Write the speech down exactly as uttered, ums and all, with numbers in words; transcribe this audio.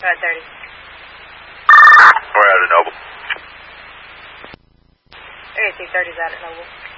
Uh, thirty. We're out of Noble. Okay, two thirty's out at Noble.